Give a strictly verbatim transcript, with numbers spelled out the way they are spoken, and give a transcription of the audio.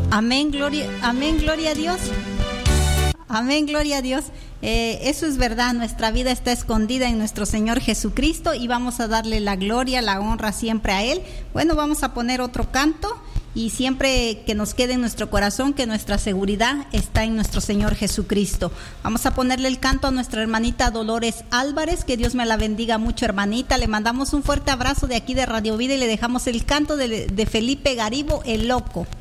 Amén, gloria, amén, gloria a Dios. Amén, gloria a Dios. Eh, eso es verdad, nuestra vida está escondida en nuestro Señor Jesucristo y vamos a darle la gloria, la honra siempre a Él. Bueno, vamos a poner otro canto y siempre que nos quede en nuestro corazón que nuestra seguridad está en nuestro Señor Jesucristo. Vamos a ponerle el canto a nuestra hermanita Dolores Álvarez, que Dios me la bendiga mucho, hermanita. Le mandamos un fuerte abrazo de aquí de Radio Vida y le dejamos el canto de, de Felipe Garibo, El Loco.